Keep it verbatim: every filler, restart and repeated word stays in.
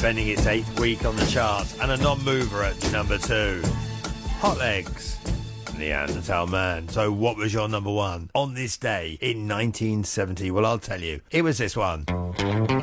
spending its eighth week on the charts, and a non-mover at number two. Hot Legs, Neanderthal Man. So what was your number one on this day in nineteen seventy? Well, I'll tell you. It was this one.